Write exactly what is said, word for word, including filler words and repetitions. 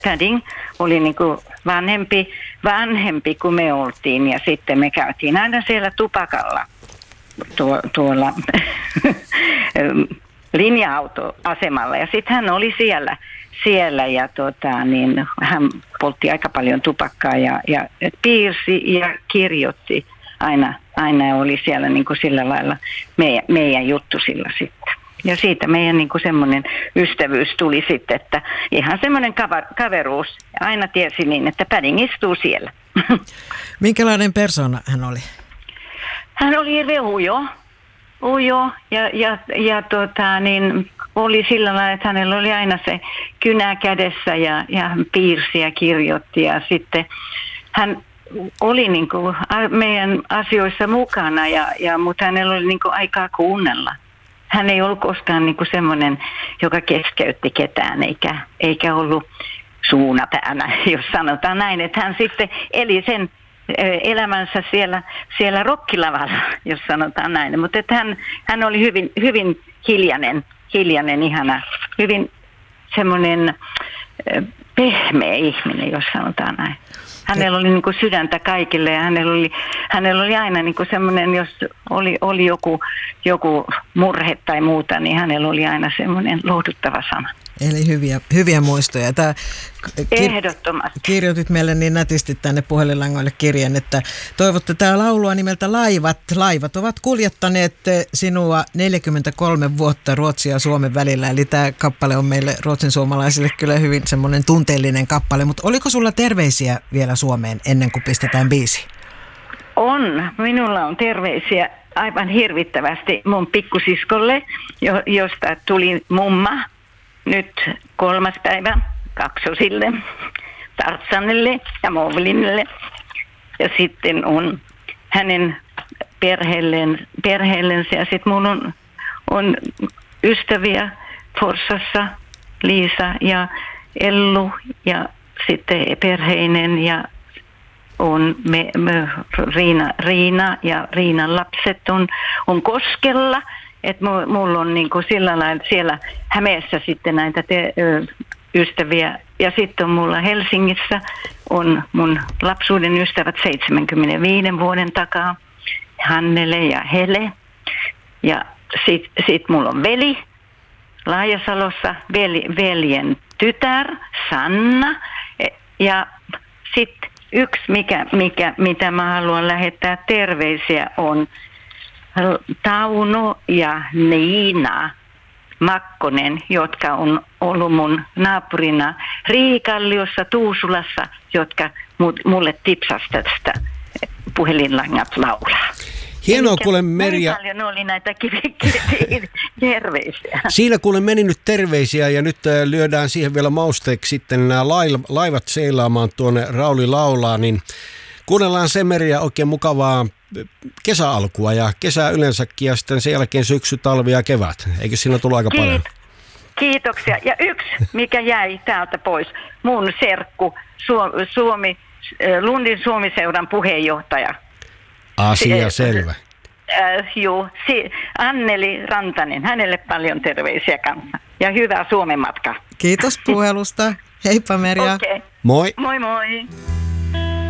Padding oli niin kuin vanhempi, vanhempi kuin me oltiin ja sitten me käytiin aina siellä tupakalla tuo, tuolla linja-autoasemalla ja sitten hän oli siellä, siellä ja tota, niin hän poltti aika paljon tupakkaa ja, ja piirsi ja kirjoitti aina, aina oli siellä niin kuin sillä lailla meidän, meidän juttu sillä sitten. Ja siitä meidän niin kuin semmoinen ystävyys tuli sitten, että ihan semmoinen kaveruus. Aina tiesi niin, että Padding istuu siellä. Minkälainen persona hän oli? Hän oli hirveän ujo. Ujo ja, ja, ja tota, niin, oli sillä lailla, että hänellä oli aina se kynä kädessä ja, ja hän piirsi ja kirjoitti. Ja sitten hän oli niin kuin meidän asioissa mukana, ja, ja, mutta hänellä oli niin kuin aikaa kuunnella. Hän ei ollut koskaan niin kuin semmoinen, joka keskeytti ketään, eikä, eikä ollut suuna päänä, jos sanotaan näin. Että hän sitten eli sen elämänsä siellä, siellä rokkilavalla, jos sanotaan näin. Mutta että hän, hän oli hyvin, hyvin hiljainen, hiljainen, ihana, hyvin semmoinen pehmeä ihminen, jos sanotaan näin. Hänellä oli niin kuin sydäntä kaikille ja hänellä oli, hänellä oli aina niin kuin semmoinen, jos oli, oli joku, joku murhe tai muuta, niin hänellä oli aina semmoinen lohduttava sana. Eli hyviä, hyviä muistoja. Tämä kir- Ehdottomasti. Kirjoitit meille niin nätisti tänne puhelinlangoille kirjan, että toivotte tämä laulua nimeltä Laivat. Laivat ovat kuljettaneet sinua neljäkymmentäkolme vuotta Ruotsia ja Suomen välillä. Eli tämä kappale on meille ruotsin suomalaisille kyllä hyvin semmoinen tunteellinen kappale. Mutta oliko sulla terveisiä vielä Suomeen ennen kuin pistetään biisi? On. Minulla on terveisiä aivan hirvittävästi mun pikkusiskolle, josta tuli mumma. Nyt kolmas päivä kaksosille, Tartsanille ja Movlinille. Ja sitten on hänen perheelleen, perheellensä. Ja sitten mun on, on ystäviä Forssassa, Liisa ja Ellu ja sitten perheinen ja on me, me, Riina, Riina ja Riinan lapset on, on Koskella. Että mulla on niinku sillä lailla siellä Hämeessä sitten näitä te, ö, ystäviä. Ja sitten on mulla Helsingissä on mun lapsuuden ystävät seitsemänkymmentäviisi vuoden takaa. Hannele ja Hele. Ja sitten sit mulla on veli Laajasalossa, veli, veljen tytär Sanna. Ja sitten yksi, mikä, mikä, mitä mä haluan lähettää terveisiä on Tauno ja Niina Makkonen, jotka on ollut mun naapurina Riikalliossa, Tuusulassa, jotka mulle tipsasi tästä puhelinlangat laulaa. Hienoa, kuule Merja. Paljon oli näitä terveisiä. Siinä kuule meni nyt terveisiä ja nyt lyödään siihen vielä mausteeksi sitten nämä laivat seilaamaan tuonne Rauli laulaa, niin kuunnellaan se Merja oikein mukavaa kesäalkua ja kesää yleensäkin ja sitten sen jälkeen syksy, talvi ja kevät. Eikö siinä tullut aika Kiit- paljon? Kiitoksia. Ja yksi, mikä jäi täältä pois, mun serkku, Su- Suomi, Lundin Suomiseuran puheenjohtaja. Asia selvä. Äh, joo, si- Anneli Rantanen, hänelle paljon terveisiä kanssa. Ja hyvää Suomen matkaa. Kiitos puhelusta. Heippa Merja. Okay. Moi. Moi moi.